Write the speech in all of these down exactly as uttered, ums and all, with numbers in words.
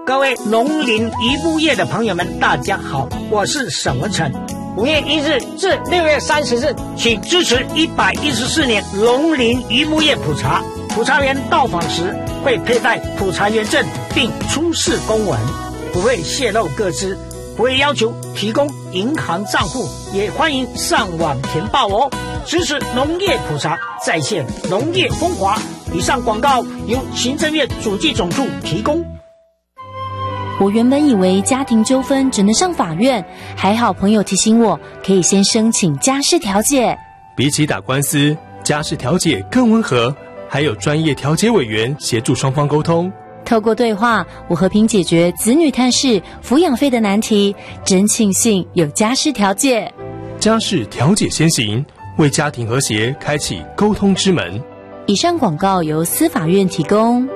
各位农林渔牧业的朋友们，大家好，我是沈文成。五月一日至六月三十日，请支持一百一十四年农林渔牧业普查。普查员到访时会佩戴普查员证，并出示公文，不会泄露个资，不会要求提供银行账户，也欢迎上网填报哦。支持农业普查，再现农业风华。以上广告由行政院主计总处提供。 我原本以为家庭纠纷只能上法院，还好朋友提醒我，可以先申请家事调解。 比起打官司，家事调解更温和，还有专业调解委员协助双方沟通。 透过对话，我和平解决子女探视、抚养费的难题，真庆幸有家事调解。 家事调解先行，为家庭和谐开启沟通之门。 以上广告由司法院提供。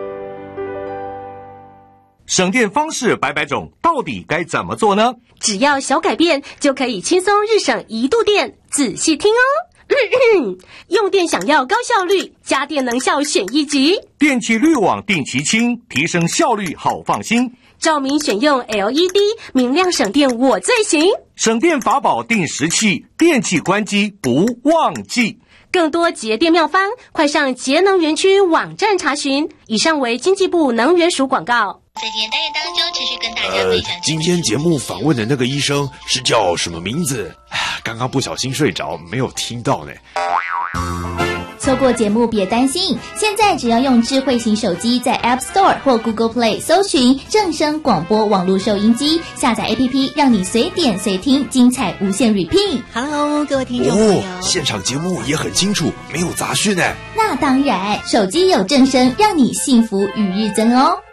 省电方式百百种，到底该怎么做呢？ 只要小改变，就可以轻松日省一度电。仔细听哦。用电想要高效率，家电能效选一级。 电器滤网定期清，提升效率好放心。 照明选用 L E D， 明亮省电我最行。 省电法宝定时器，电器关机不忘记。 更多节电妙方，快上节能园区网站查询。以上为经济部能源署广告。 在今天单元当中，持续跟大家分享、 呃。今天节目访问的那个医生是叫什么名字？哎呀，刚刚不小心睡着，没有听到呢。 错过节目别担心，现在只要用智慧型手机在 App Store 或 Google Play 搜寻正声广播网络收音机，下载 A P P， 让你随点随听，精彩无限 repeat。 Hello， 各位听众朋友， 哦，现场节目也很清楚，没有杂讯呢。 那当然，手机有正声，让你幸福与日增哦。